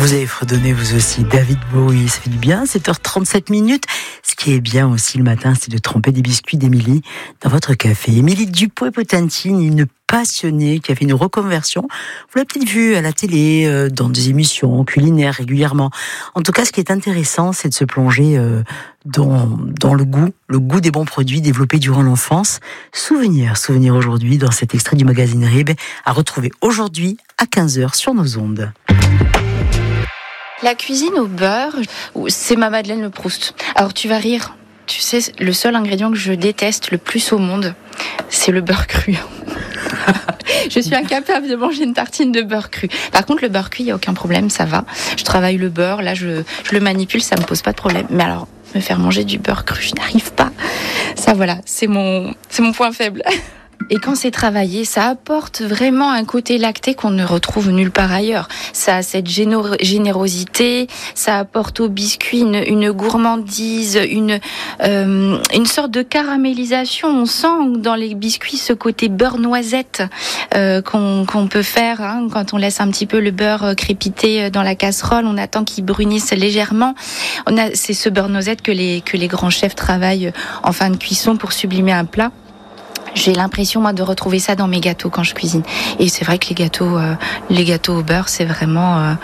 Vous avez fredonné vous aussi David Bowie, ça fait du bien, 7h37. Ce qui est bien aussi le matin, c'est de tremper des biscuits d'Émilie dans votre café. Émilie Dupouet-Potentine, une passionnée qui a fait une reconversion. Vous l'avez peut-être vue à la télé, dans des émissions culinaires régulièrement. En tout cas, ce qui est intéressant, c'est de se plonger dans le goût des bons produits développés durant l'enfance. Souvenir aujourd'hui dans cet extrait du magazine RIB, à retrouver aujourd'hui à 15h sur nos ondes. La cuisine au beurre, c'est ma Madeleine Le Proust. Alors tu vas rire, tu sais, le seul ingrédient que je déteste le plus au monde, c'est le beurre cru. Je suis incapable de manger une tartine de beurre cru. Par contre, le beurre cuit, il n'y a aucun problème, ça va. Je travaille le beurre, là je le manipule, ça me pose pas de problème. Mais alors, me faire manger du beurre cru, je n'arrive pas. Ça voilà, c'est mon point faible. Et quand c'est travaillé, ça apporte vraiment un côté lacté qu'on ne retrouve nulle part ailleurs. Ça a cette générosité, ça apporte au biscuit une gourmandise, une sorte de caramélisation. On sent dans les biscuits ce côté beurre noisette qu'on peut faire quand on laisse un petit peu le beurre crépiter dans la casserole. On attend qu'il brunisse légèrement. C'est ce beurre noisette que les grands chefs travaillent en fin de cuisson pour sublimer un plat. J'ai l'impression, moi, de retrouver ça dans mes gâteaux quand je cuisine. Et c'est vrai que les gâteaux au beurre, c'est vraiment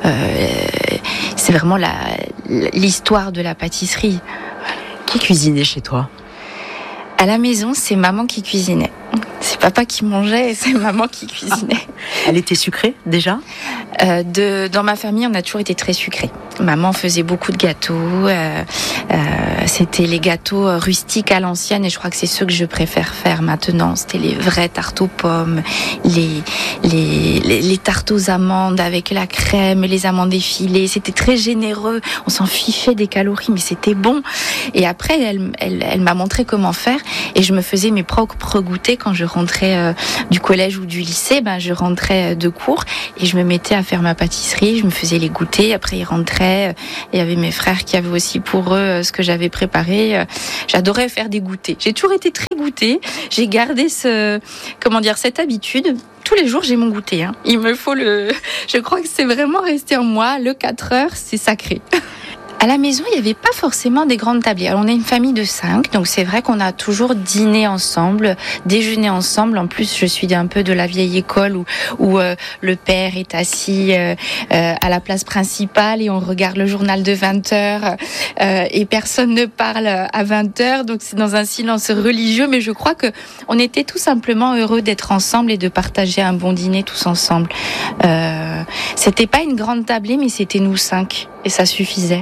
l'histoire de la pâtisserie. Qui cuisinait chez toi ? À la maison, c'est maman qui cuisinait. C'est papa qui mangeait et c'est maman qui cuisinait. Elle était sucrée, déjà ? Dans ma famille, on a toujours été très sucrés. Maman faisait beaucoup de gâteaux. C'était les gâteaux rustiques à l'ancienne et je crois que c'est ceux que je préfère faire maintenant. C'était les vraies tartes aux pommes, les tartes aux amandes avec la crème, les amandes effilées. C'était très généreux. On s'en fichait des calories, mais c'était bon. Et après, elle m'a montré comment faire et je me faisais mes propres goûters quand je rentrais du collège ou du lycée. Je rentrais de cours et je me mettais à faire ma pâtisserie. Je me faisais les goûters. Après, ils rentraient. Il y avait mes frères qui avaient aussi pour eux ce que j'avais préparé. J'adorais faire des goûters. J'ai toujours été très goûter. J'ai gardé cette habitude. Tous les jours, j'ai mon goûter. Il me faut je crois que c'est vraiment resté en moi. Le 4 heures, c'est sacré. À la maison, il n'y avait pas forcément des grandes tablées. Alors, on est une famille de 5, donc c'est vrai qu'on a toujours dîné ensemble, déjeuné ensemble. En plus, je suis un peu de la vieille école où le père est assis à la place principale et on regarde le journal de 20h et personne ne parle à 20h, donc c'est dans un silence religieux. Mais je crois que on était tout simplement heureux d'être ensemble et de partager un bon dîner tous ensemble. C'était pas une grande tablée, mais c'était nous 5 et ça suffisait.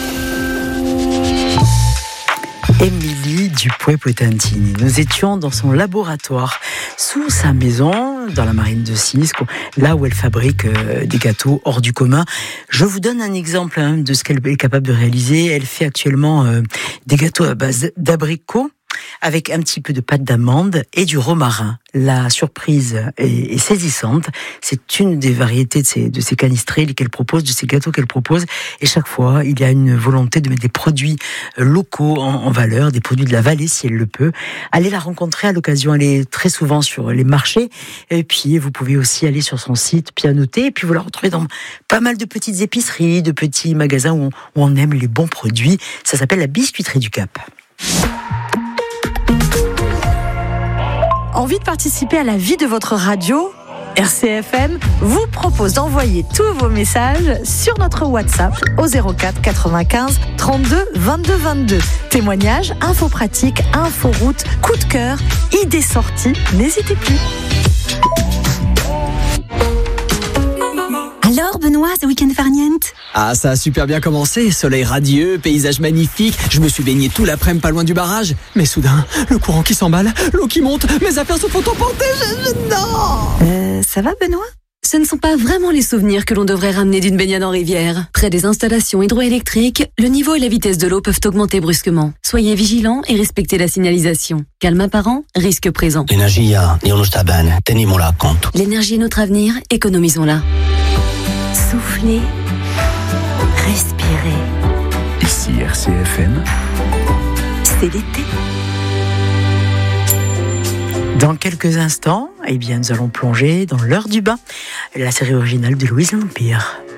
Émilie Dupouet-Potentine. Nous étions dans son laboratoire, sous sa maison, dans la marine de Cisque, là où elle fabrique des gâteaux hors du commun. Je vous donne un exemple de ce qu'elle est capable de réaliser. Elle fait actuellement des gâteaux à base d'abricots, avec un petit peu de pâte d'amande et du romarin. La surprise est saisissante. C'est une des variétés de ces canistrés qu'elle propose, de ces gâteaux qu'elle propose. Et chaque fois, il y a une volonté de mettre des produits locaux en valeur, des produits de la vallée si elle le peut. Allez la rencontrer à l'occasion. Elle est très souvent sur les marchés. Et puis, vous pouvez aussi aller sur son site, pianoter. Et puis, vous la retrouvez dans pas mal de petites épiceries, de petits magasins où on aime les bons produits. Ça s'appelle la Biscuiterie du Cap. Envie de participer à la vie de votre radio ? RCFM vous propose d'envoyer tous vos messages sur notre WhatsApp au 04 95 32 22 22. Témoignages, infos pratiques, infos routes, coup de cœur, idées sorties, n'hésitez plus. Alors Benoît, ce week-end farniente ? Ah, ça a super bien commencé, soleil radieux, paysage magnifique, je me suis baigné tout l'après-midi pas loin du barrage. Mais soudain, le courant qui s'emballe, l'eau qui monte, mes affaires se font emporter, non. Ça va Benoît ? Ce ne sont pas vraiment les souvenirs que l'on devrait ramener d'une baignade en rivière. Près des installations hydroélectriques, le niveau et la vitesse de l'eau peuvent augmenter brusquement. Soyez vigilants et respectez la signalisation. Calme apparent, risque présent. L'energia non sta bene, tenimola conto. L'énergie est notre avenir, économisons-la. Soufflez, respirez. Ici RCFM. C'est l'été. Dans quelques instants, nous allons plonger dans l'heure du bain, la série originale de Louise L'Empire.